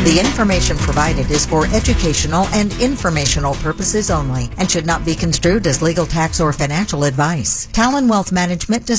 The information provided is for educational and informational purposes only and should not be construed as legal, tax, or financial advice. Talon Wealth Management does